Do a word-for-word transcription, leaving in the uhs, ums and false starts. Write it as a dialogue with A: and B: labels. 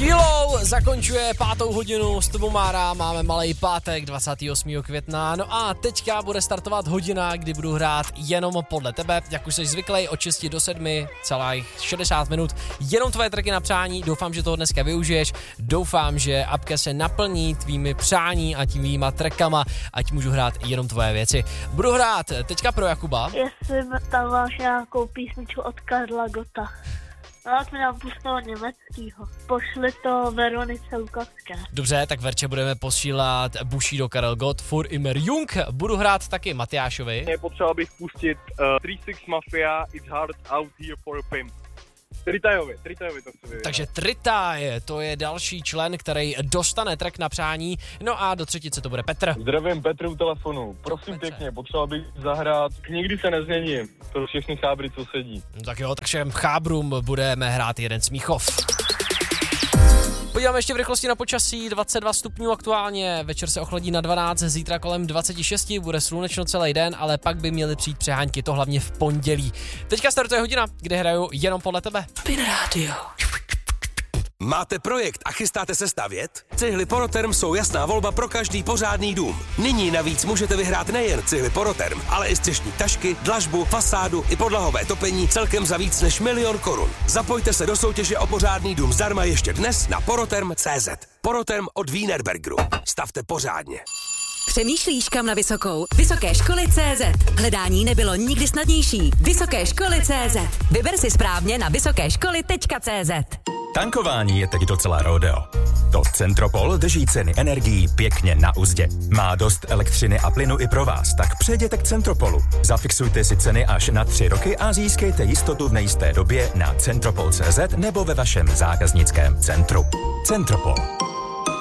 A: Kilo zakončuje pátou hodinu, s tebou Mára, máme malej pátek dvacátého osmého května, no a teďka bude startovat hodina, kdy budu hrát jenom podle tebe, jak už jsi zvyklý, od šesti do sedmi, celých šedesát minut, jenom tvoje tracky na přání, doufám, že toho dneska využiješ, doufám, že apka se naplní tvými přání a tvýma trackama, ať můžu hrát jenom tvoje věci. Budu hrát teďka pro Jakuba.
B: Jestli tam máš nějakou písničku od Karla Gotta. No, jak mi nám pustilo německýho. Pošli to Veronice Lukovské.
A: Dobře, tak Verče budeme posílat Bushido, Karel Gott, Für immer Jung. Budu hrát taky Matyášovi.
C: Je potřeba bych pustit uh, tři šest Mafia, It's Hard Out Here for a Pimp. Tritajovi, Tritajovi to chci vyvědět.
A: Takže Tritaj, to je další člen, který dostane track na přání. No a do třetice to bude Petr.
C: Zdravím Petru u telefonu. Prosím
A: Petře.
C: pěkně, potřeba bych zahrát. Nikdy se nezměním. Pro všechny chábry, co sedí.
A: No tak jo, tak všem chábrům budeme hrát jeden Smíchov. Podíváme ještě v rychlosti na počasí, dvacet dva stupňů aktuálně, večer se ochladí na dvanáct, zítra kolem dvacet šest, bude slunečno celý den, ale pak by měly přijít přehánky, to hlavně v pondělí. Teďka startuje hodina, kde hraju jenom podle tebe. Spin Radio.
D: Máte projekt a chystáte se stavět? Cihly Poroterm jsou jasná volba pro každý pořádný dům. Nyní navíc můžete vyhrát nejen cihly Poroterm, ale i střešní tašky, dlažbu, fasádu i podlahové topení celkem za víc než milion korun. Zapojte se do soutěže o pořádný dům zdarma ještě dnes na poroterm tečka cé zet. Poroterm od Wienerbergeru. Stavte pořádně.
E: Přemýšlíš, kam na vysokou? Vysoké školy tečka cé zet. Hledání nebylo nikdy snadnější. Vysoké školy tečka cé zet. Vyber si správně na vysoké školy tečka cé zet.
F: Tankování je teď docela rodeo. To Centropol drží ceny energií pěkně na uzdě. Má dost elektřiny a plynu i pro vás, tak přejděte k Centropolu. Zafixujte si ceny až na tři roky a získejte jistotu v nejisté době na centropol tečka cé zet nebo ve vašem zákaznickém centru. Centropol.